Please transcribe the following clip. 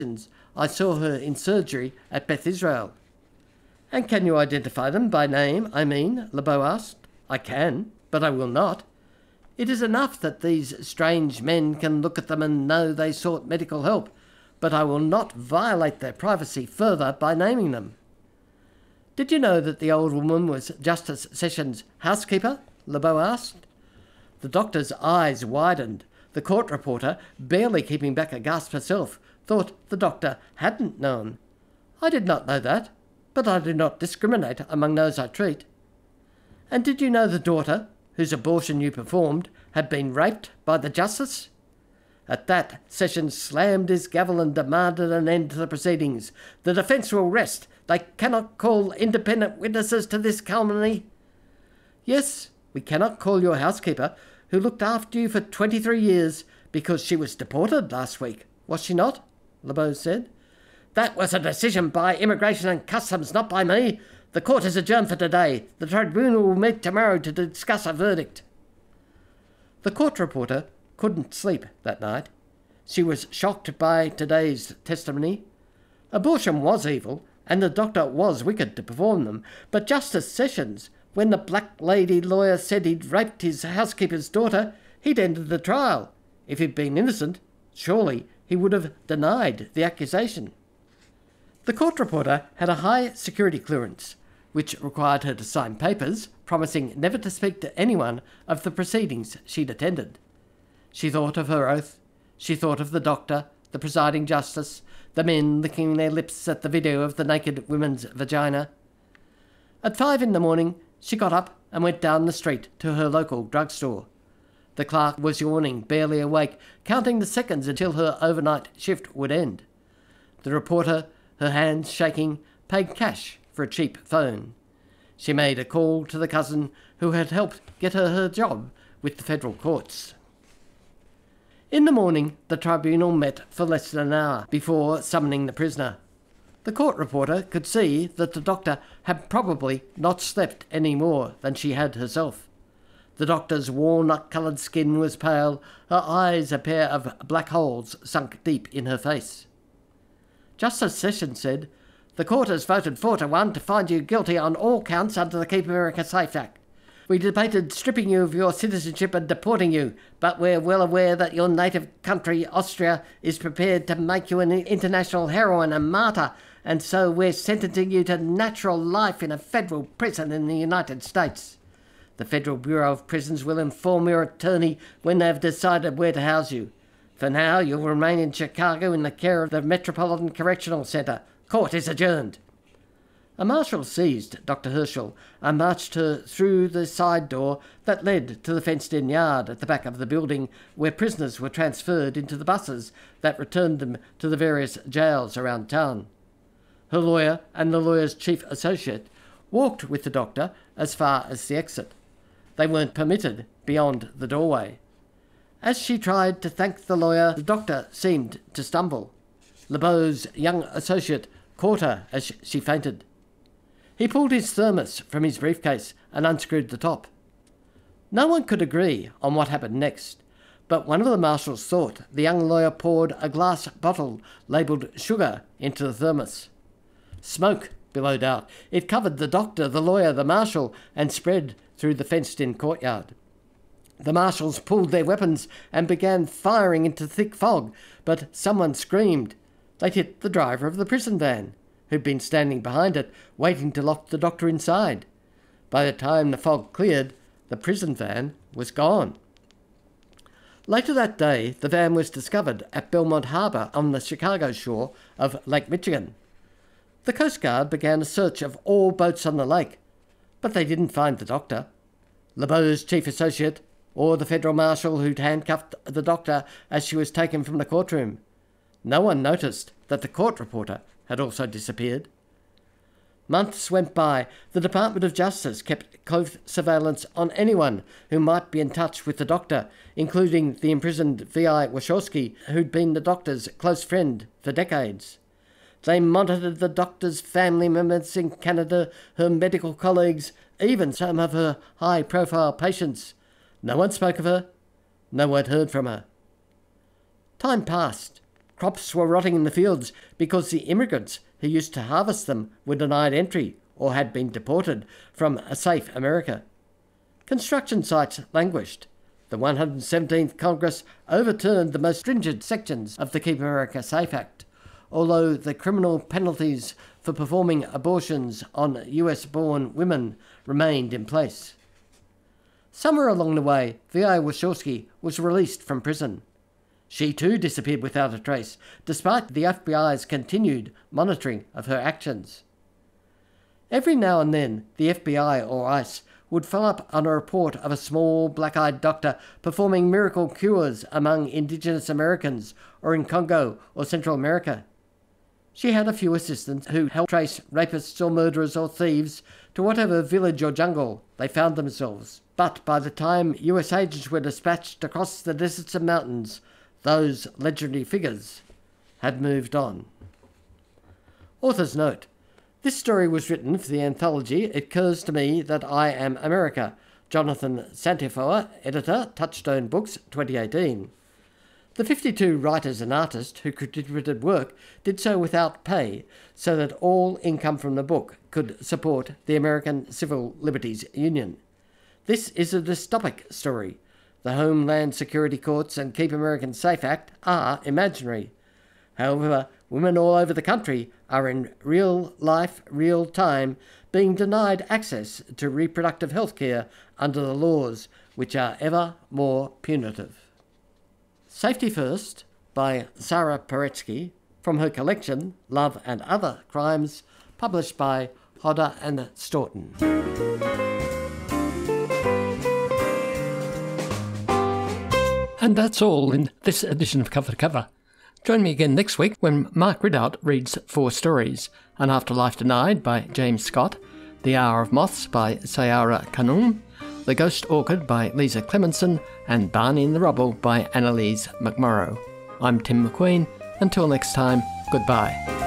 I saw her in surgery at Beth Israel. And can you identify them by name, I mean? Lebeau asked. I can, but I will not. It is enough that these strange men can look at them and know they sought medical help, but I will not violate their privacy further by naming them. Did you know that the old woman was Justice Sessions' housekeeper? Lebeau asked. The doctor's eyes widened. The court reporter, barely keeping back a gasp herself, thought the doctor hadn't known. I did not know that, but I do not discriminate among those I treat. And did you know the daughter, whose abortion you performed, had been raped by the justice? At that, Sessions slammed his gavel and demanded an end to the proceedings. The defence will rest. They cannot call independent witnesses to this calumny. Yes, we cannot call your housekeeper, who looked after you for 23 years, because she was deported last week, was she not? Lebeau said. That was a decision by Immigration and Customs, not by me. The court is adjourned for today. The tribunal will meet tomorrow to discuss a verdict. The court reporter couldn't sleep that night. She was shocked by today's testimony. Abortion was evil, and the doctor was wicked to perform them, but Justice Sessions, when the black lady lawyer said he'd raped his housekeeper's daughter, he'd ended the trial. If he'd been innocent, surely he would have denied the accusation. The court reporter had a high security clearance, which required her to sign papers promising never to speak to anyone of the proceedings she'd attended. She thought of her oath. She thought of the doctor, the presiding justice, the men licking their lips at the video of the naked woman's vagina. At 5 a.m, she got up and went down the street to her local drugstore. The clerk was yawning, barely awake, counting the seconds until her overnight shift would end. The reporter, her hands shaking, paid cash for a cheap phone. She made a call to the cousin who had helped get her job with the federal courts. In the morning, the tribunal met for less than an hour before summoning the prisoner. The court reporter could see that the doctor had probably not slept any more than she had herself. The doctor's walnut-coloured skin was pale, her eyes a pair of black holes sunk deep in her face. Justice Sessions said, "The court has voted 4-1 to find you guilty on all counts under the Keep America Safe Act. We debated stripping you of your citizenship and deporting you, but we're well aware that your native country, Austria, is prepared to make you an international heroine and martyr, and so we're sentencing you to natural life in a federal prison in the United States. The Federal Bureau of Prisons will inform your attorney when they've decided where to house you. For now, you'll remain in Chicago in the care of the Metropolitan Correctional Center. Court is adjourned." A marshal seized Dr. Herschel and marched her through the side door that led to the fenced-in yard at the back of the building, where prisoners were transferred into the buses that returned them to the various jails around town. Her lawyer and the lawyer's chief associate walked with the doctor as far as the exit. They weren't permitted beyond the doorway. As she tried to thank the lawyer, the doctor seemed to stumble. Lebeau's young associate caught her as she fainted. He pulled his thermos from his briefcase and unscrewed the top. No one could agree on what happened next, but one of the marshals thought the young lawyer poured a glass bottle labelled sugar into the thermos. Smoke billowed out. It covered the doctor, the lawyer, the marshal, and spread through the fenced-in courtyard. The marshals pulled their weapons and began firing into thick fog, but someone screamed. They'd hit the driver of the prison van, who'd been standing behind it, waiting to lock the doctor inside. By the time the fog cleared, the prison van was gone. Later that day, the van was discovered at Belmont Harbour on the Chicago shore of Lake Michigan. The Coast Guard began a search of all boats on the lake, but they didn't find the doctor, Lebeau's chief associate, or the federal marshal who'd handcuffed the doctor as she was taken from the courtroom. No one noticed that the court reporter had also disappeared. Months went by. The Department of Justice kept close surveillance on anyone who might be in touch with the doctor, including the imprisoned V.I. Wachowski, who'd been the doctor's close friend for decades. They monitored the doctor's family members in Canada, her medical colleagues, even some of her high-profile patients. No one spoke of her. No one heard from her. Time passed. Crops were rotting in the fields because the immigrants who used to harvest them were denied entry or had been deported from a safe America. Construction sites languished. The 117th Congress overturned the most stringent sections of the Keep America Safe Act, although the criminal penalties for performing abortions on US-born women remained in place. Somewhere along the way, V.I. Wachowski was released from prison. She too disappeared without a trace, despite the FBI's continued monitoring of her actions. Every now and then, the FBI or ICE would follow up on a report of a small black-eyed doctor performing miracle cures among indigenous Americans or in Congo or Central America. She had a few assistants who helped trace rapists or murderers or thieves to whatever village or jungle they found themselves. But by the time US agents were dispatched across the deserts and mountains, those legendary figures had moved on. Author's note: this story was written for the anthology It Occurs to Me That I Am America. Jonathan Santiafoa, editor, Touchstone Books, 2018. The 52 writers and artists who contributed work did so without pay, so that all income from the book could support the American Civil Liberties Union. This is a dystopic story. The Homeland Security Courts and Keep America Safe Act are imaginary. However, women all over the country are in real life, real time, being denied access to reproductive health care under the laws, which are ever more punitive. Safety First by Sarah Paretsky, from her collection Love and Other Crimes, published by Hodder and Stoughton. And that's all in this edition of Cover to Cover. Join me again next week when Mark Ridout reads 4 stories: An Afterlife Denied by James Scott, The Hour of Moths by Sayara Khanum, The Ghost Orchid by Lisa Clemenson, and Barney in the Rubble by Annalise McMorrow. I'm Tim McQueen. Until next time, goodbye.